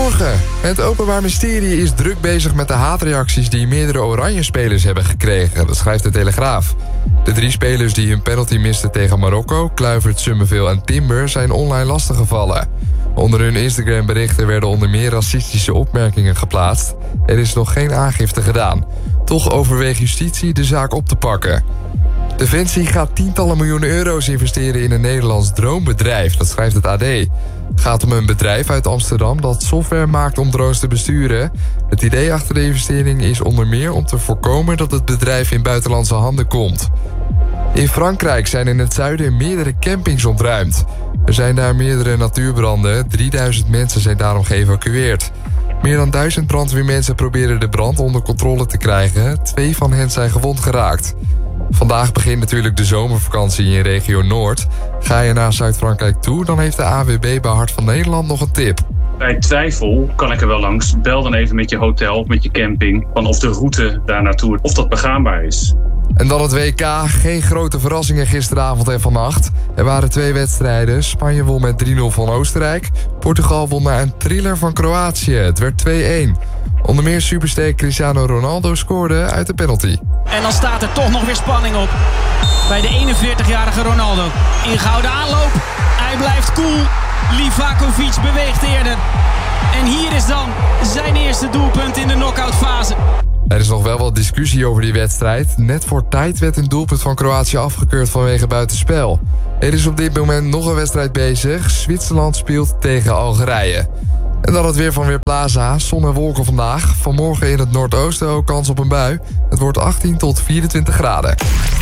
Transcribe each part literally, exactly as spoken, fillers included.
Goedemorgen. Het Openbaar Ministerie is druk bezig met de haatreacties die meerdere Oranje-spelers hebben gekregen. Dat schrijft de Telegraaf. De drie spelers die hun penalty misten tegen Marokko, Kluivert, Summerville en Timber, zijn online lastiggevallen. Onder hun Instagram-berichten werden onder meer racistische opmerkingen geplaatst. Er is nog geen aangifte gedaan. Toch overweegt justitie de zaak op te pakken. Defensie gaat tientallen miljoenen euro's investeren in een Nederlands droombedrijf. Dat schrijft het A D. Het gaat om een bedrijf uit Amsterdam dat software maakt om drones te besturen. Het idee achter de investering is onder meer om te voorkomen dat het bedrijf in buitenlandse handen komt. In Frankrijk zijn in het zuiden meerdere campings ontruimd. Er zijn daar meerdere natuurbranden. drieduizend mensen zijn daarom geëvacueerd. Meer dan duizend brandweermensen proberen de brand onder controle te krijgen. Twee van hen zijn gewond geraakt. Vandaag begint natuurlijk de zomervakantie in regio Noord. Ga je naar Zuid-Frankrijk toe, dan heeft de A W B bij Hart van Nederland nog een tip. Bij twijfel kan ik er wel langs. Bel dan even met je hotel, met je camping, van of de route daar naartoe, of dat begaanbaar is. En dan het W K. Geen grote verrassingen gisteravond en vannacht. Er waren twee wedstrijden. Spanje won met drie nul van Oostenrijk. Portugal won na een thriller van Kroatië. Het werd twee-een. Onder meer superster Cristiano Ronaldo scoorde uit de penalty. En dan staat er toch nog weer spanning op. Bij de eenenveertigjarige Ronaldo. Ingehouden aanloop. Hij blijft cool. Livakovic beweegt eerder. En hier is dan zijn eerste doelpunt in de knock-outfase. Er is nog wel wat discussie over die wedstrijd. Net voor tijd werd een doelpunt van Kroatië afgekeurd vanwege buitenspel. Er is op dit moment nog een wedstrijd bezig. Zwitserland speelt tegen Algerije. En dan het weer van Weerplaza. Zon en wolken vandaag. Vanmorgen in het noordoosten ook kans op een bui. Het wordt achttien tot vierentwintig graden.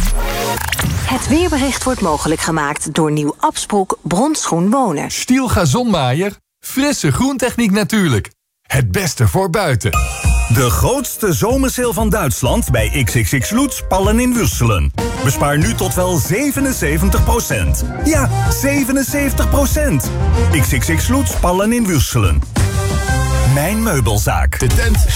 Het weerbericht wordt mogelijk gemaakt door Nieuw Absproek Bronsgroen Wonen. Stiel gazonmaaier. Frisse groentechniek natuurlijk. Het beste voor buiten. De grootste zomersale van Duitsland bij X X X Lutz Pallen in Würselen. Bespaar nu tot wel zevenenzeventig procent. Ja, zevenenzeventig procent. X X X Lutz Pallen in Würselen. Mijn meubelzaak. De tent